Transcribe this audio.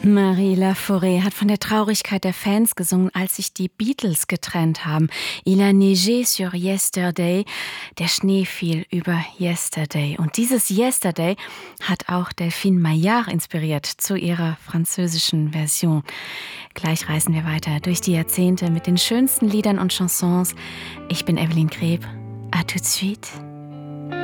Marie Laforêt hat von der Traurigkeit der Fans gesungen, als sich die Beatles getrennt haben. Il a neigé sur Yesterday. Der Schnee fiel über Yesterday. Und dieses Yesterday hat auch Delphine Maillard inspiriert zu ihrer französischen Version. Gleich reisen wir weiter durch die Jahrzehnte mit den schönsten Liedern und Chansons. Ich bin Evelyn Greb. À tout de suite.